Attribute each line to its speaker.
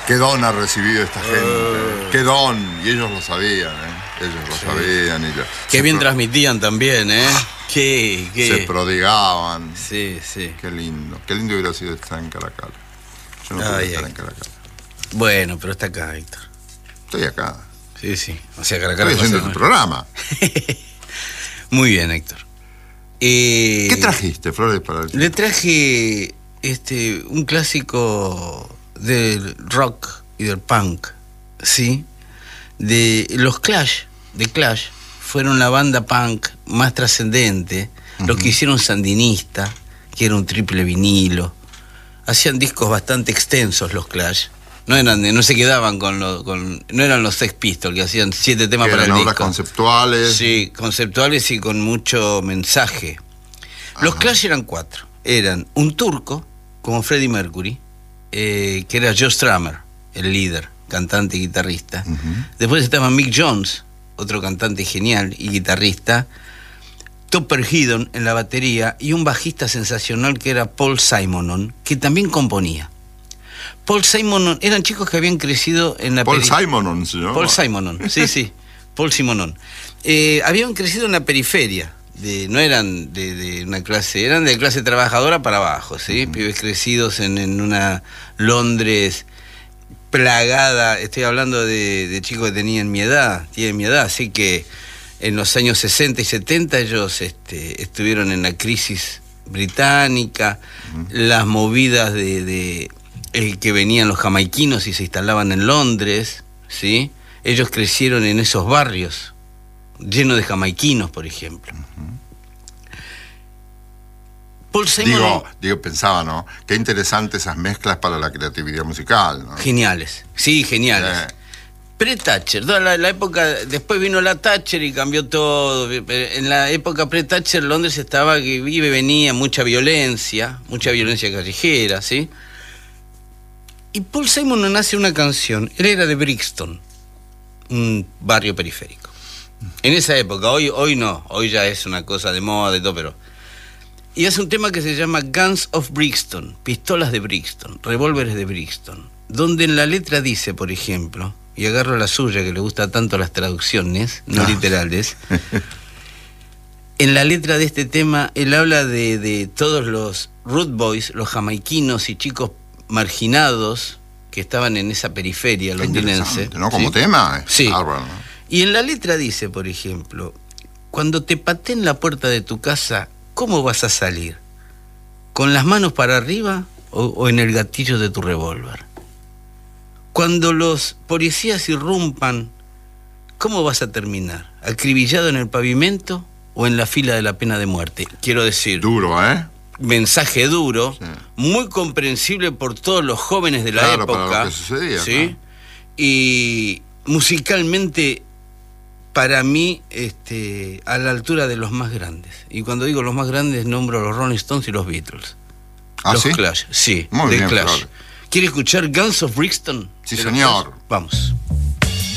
Speaker 1: Qué don ha recibido esta gente. Qué don. Y ellos lo sabían, Ellos lo sabían. Y
Speaker 2: qué bien transmitían también, Qué...
Speaker 1: Se prodigaban.
Speaker 2: Sí, sí.
Speaker 1: Qué lindo. Qué lindo hubiera sido estar en Caracas. Yo no puedo estar en Caracas.
Speaker 2: Bueno, pero está acá, Héctor.
Speaker 1: Estoy acá.
Speaker 2: Sí, sí. O sea, Caracas.
Speaker 1: Estoy haciendo tu programa.
Speaker 2: Muy bien, Héctor.
Speaker 1: ¿Qué trajiste, Flores, para el
Speaker 2: Le traje un clásico del rock y del punk, ¿sí? De los Clash, de Clash, fueron la banda punk más trascendente, lo que hicieron Sandinista, que era un triple vinilo. Hacían discos bastante extensos los Clash. No se quedaban no eran los Sex Pistols que hacían 7 temas para el disco.
Speaker 1: Eran obras conceptuales.
Speaker 2: Sí, conceptuales y con mucho mensaje. Los Clash eran 4. Eran un turco, como Freddie Mercury, que era Joe Strummer, el líder, cantante y guitarrista. Después estaba Mick Jones, otro cantante genial y guitarrista. Topper Headon en la batería y un bajista sensacional que era Paul Simonon, que también componía. Paul Simonon, eran chicos que habían crecido en la
Speaker 1: Paul Simonon, ¿sí?
Speaker 2: Paul Simonon, sí, Paul Simonon. Habían crecido en la periferia, no eran de una clase, eran de clase trabajadora para abajo, ¿sí? Pibes crecidos en una Londres plagada, estoy hablando de chicos que tienen mi edad, así que en los años 60 y 70 ellos estuvieron en la crisis británica, las movidas de que venían los jamaiquinos y se instalaban en Londres, ¿sí? Ellos crecieron en esos barrios llenos de jamaiquinos, por ejemplo. Paul Simon,
Speaker 1: pensaba, ¿no? Qué interesante esas mezclas para la creatividad musical, ¿no?
Speaker 2: Geniales, sí, geniales. Pre-Thatcher, la época, después vino la Thatcher y cambió todo. En la época pre-Thatcher Londres estaba que venía mucha violencia callejera, ¿sí? Y Paul Simon hace una canción, él era de Brixton, un barrio periférico. En esa época, hoy no, hoy ya es una cosa de moda y todo, pero... Y hace un tema que se llama Guns of Brixton, pistolas de Brixton, revólveres de Brixton, donde en la letra dice, por ejemplo, y agarro la suya que le gusta tanto las traducciones, no literales, en la letra de este tema él habla de todos los root boys, los jamaiquinos y chicos marginados que estaban en esa periferia londinense.
Speaker 1: ¿No? Como tema.
Speaker 2: Sí.
Speaker 1: Bárbaro, ¿no?
Speaker 2: Y en la letra dice, por ejemplo, cuando te pateen la puerta de tu casa, ¿cómo vas a salir? ¿Con las manos para arriba o en el gatillo de tu revólver? Cuando los policías irrumpan, ¿cómo vas a terminar? ¿Acribillado en el pavimento o en la fila de la pena de muerte? Quiero decir...
Speaker 1: Duro,
Speaker 2: mensaje duro, sí. Muy comprensible por todos los jóvenes de la época,
Speaker 1: para lo que sucedía,
Speaker 2: ¿sí? Y musicalmente, para mí, a la altura de los más grandes. Y cuando digo los más grandes, nombro a los Rolling Stones y los Beatles.
Speaker 1: ¿Ah,
Speaker 2: los
Speaker 1: sí?
Speaker 2: Clash, sí,
Speaker 1: Muy
Speaker 2: de
Speaker 1: bien,
Speaker 2: Clash.
Speaker 1: Flor.
Speaker 2: ¿Quiere escuchar Guns of Brixton?
Speaker 1: Sí, señor.
Speaker 2: Vamos.